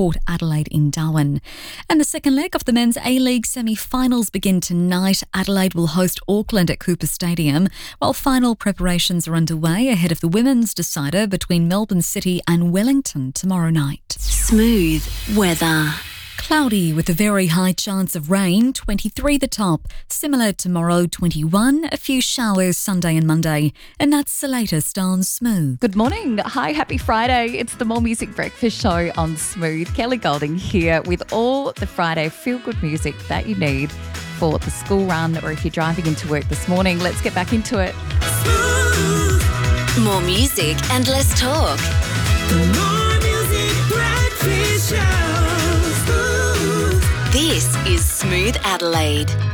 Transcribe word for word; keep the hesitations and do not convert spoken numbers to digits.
Port Adelaide in Darwin. And the second leg of the Men's A-League semi-finals begin tonight. Adelaide will host Auckland at Cooper Stadium, while final preparations are underway ahead of the women's decider between Melbourne City and Wellington tomorrow night. Smooth weather. Cloudy with a very high chance of rain, twenty-three the top. Similar tomorrow, twenty-one, a few showers Sunday and Monday. And that's the latest on Smooth. Good morning. Hi, happy Friday. It's the More Music Breakfast Show on Smooth. Kelly Golding here with all the Friday feel-good music that you need for the school run or if you're driving into work this morning. Let's get back into it. Smooth. More music and less talk. The More Music Breakfast Show. This is Smooth Adelaide.